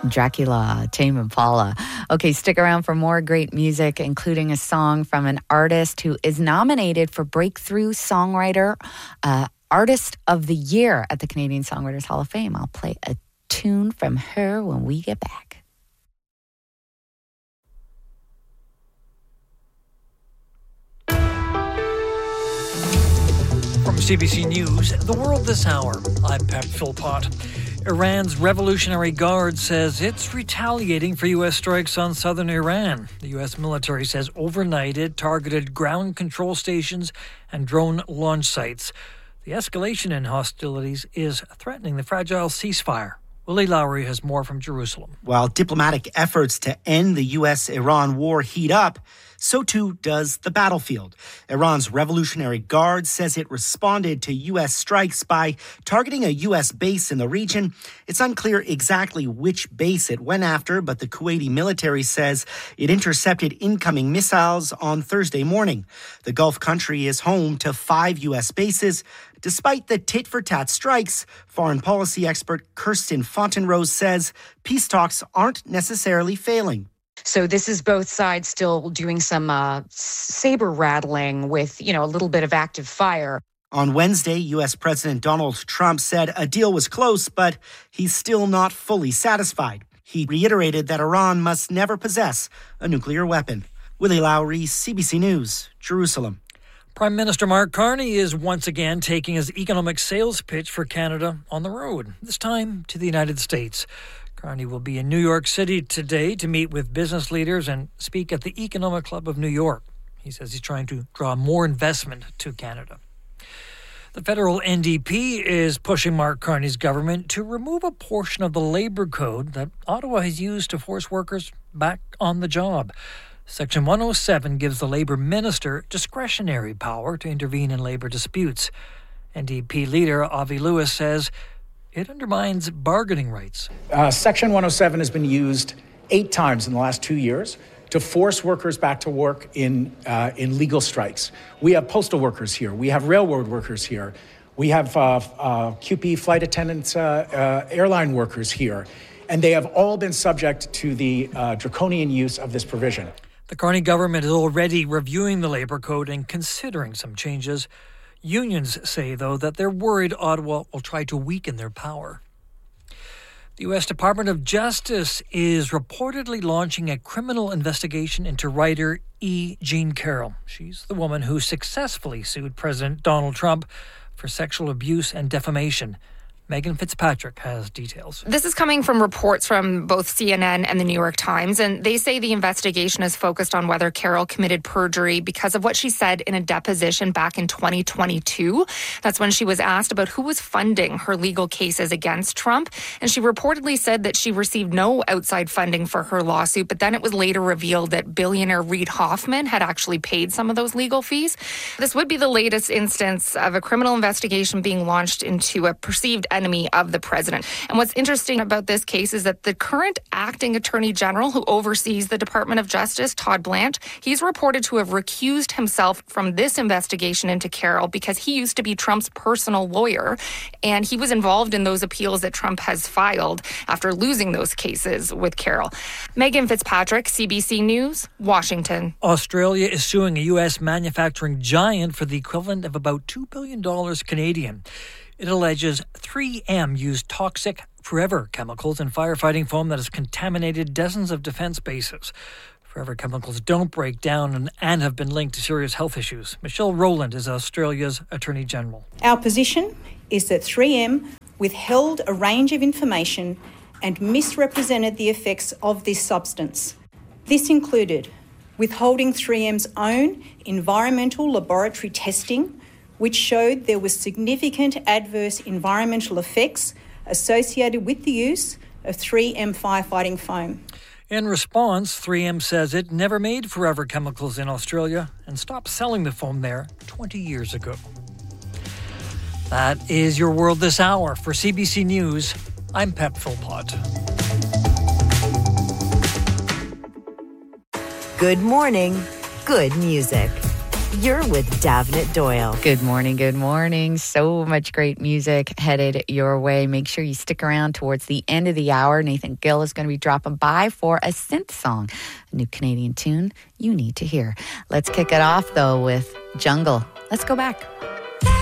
Dracula, Tame Impala. Okay, stick around for more great music, including a song from an artist who is nominated for Breakthrough Songwriter Artist of the Year at the Canadian Songwriters Hall of Fame. I'll play a tune from her when we get back. From CBC News, The World This Hour, I'm Pat Philpott. Iran's Revolutionary Guard says it's retaliating for U.S. strikes on southern Iran. The U.S. military says overnight it targeted ground control stations and drone launch sites. The escalation in hostilities is threatening the fragile ceasefire. Willie Lowry has more from Jerusalem. While diplomatic efforts to end the U.S.-Iran war heat up, so too does the battlefield. Iran's Revolutionary Guard says it responded to U.S. strikes by targeting a U.S. base in the region. It's unclear exactly which base it went after, but the Kuwaiti military says it intercepted incoming missiles on Thursday morning. The Gulf country is home to 5 U.S. bases. Despite the tit-for-tat strikes, foreign policy expert Kirsten Fontenrose says peace talks aren't necessarily failing. So this is both sides still doing some saber rattling with, a little bit of active fire. On Wednesday, U.S. President Donald Trump said a deal was close, but he's still not fully satisfied. He reiterated that Iran must never possess a nuclear weapon. Willie Lowry, CBC News, Jerusalem. Prime Minister Mark Carney is once again taking his economic sales pitch for Canada on the road, this time to the United States. Carney will be in New York City today to meet with business leaders and speak at the Economic Club of New York. He says he's trying to draw more investment to Canada. The federal NDP is pushing Mark Carney's government to remove a portion of the Labour Code that Ottawa has used to force workers back on the job. Section 107 gives the Labour minister discretionary power to intervene in labour disputes. NDP leader Avi Lewis says it undermines bargaining rights. Section 107 has been used 8 times in the last 2 years to force workers back to work in legal strikes. We have postal workers here. We have railroad workers here. We have QP flight attendants, airline workers here. And they have all been subject to the draconian use of this provision. The Carney government is already reviewing the Labour Code and considering some changes. Unions say, though, that they're worried Ottawa will try to weaken their power. The U.S. Department of Justice is reportedly launching a criminal investigation into writer E. Jean Carroll. She's the woman who successfully sued President Donald Trump for sexual abuse and defamation. Megan Fitzpatrick has details. This is coming from reports from both CNN and the New York Times, and they say the investigation is focused on whether Carroll committed perjury because of what she said in a deposition back in 2022. That's when she was asked about who was funding her legal cases against Trump, and she reportedly said that she received no outside funding for her lawsuit, but then it was later revealed that billionaire Reid Hoffman had actually paid some of those legal fees. This would be the latest instance of a criminal investigation being launched into a perceived enemy of the president. And what's interesting about this case is that the current acting attorney general who oversees the Department of Justice, Todd Blanche, he's reported to have recused himself from this investigation into Carroll because he used to be Trump's personal lawyer, and he was involved in those appeals that Trump has filed after losing those cases with Carroll. Megan Fitzpatrick, CBC News, Washington. Australia is suing a U.S. manufacturing giant for the equivalent of about $2 billion Canadian. It alleges 3M used toxic Forever chemicals in firefighting foam that has contaminated dozens of defense bases. Forever chemicals don't break down and have been linked to serious health issues. Michelle Rowland is Australia's Attorney General. Our position is that 3M withheld a range of information and misrepresented the effects of this substance. This included withholding 3M's own environmental laboratory testing, which showed there was significant adverse environmental effects associated with the use of 3M firefighting foam. In response, 3M says it never made Forever chemicals in Australia and stopped selling the foam there 20 years ago. That is your World This Hour. For CBC News, I'm Pep Philpott. Good morning, good music. You're with Davnit Doyle. Good morning, good morning. So much great music headed your way. Make sure you stick around towards the end of the hour. Nathan Gill is going to be dropping by for a synth song, a new Canadian tune you need to hear. Let's kick it off, though, with Jungle. Let's go back.